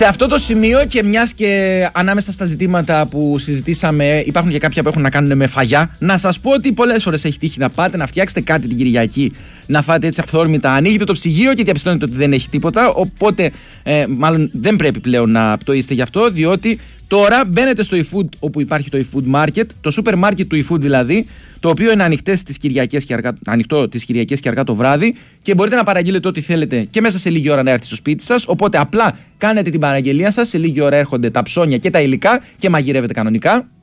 Σε αυτό το σημείο και μιας και ανάμεσα στα ζητήματα που συζητήσαμε υπάρχουν και κάποια που έχουν να κάνουν με φαγιά, να σας πω ότι πολλές φορές έχει τύχει να πάτε να φτιάξετε κάτι την Κυριακή, να φάτε έτσι αυθόρμητα, ανοίγετε το ψυγείο και διαπιστώνετε ότι δεν έχει τίποτα. Οπότε, μάλλον δεν πρέπει πλέον να πτωείστε γι' αυτό, διότι τώρα μπαίνετε στο eFood όπου υπάρχει το eFood Market, το σούπερ μάρκετ του eFood δηλαδή, το οποίο είναι ανοιχτό τις Κυριακές και αργά το βράδυ και μπορείτε να παραγγείλετε ό,τι θέλετε και μέσα σε λίγη ώρα να έρθει στο σπίτι σας. Οπότε απλά κάνετε την παραγγελία σας, σε λίγη ώρα έρχονται τα ψώνια και τα υλικά και μαγειρεύετε κανονικά.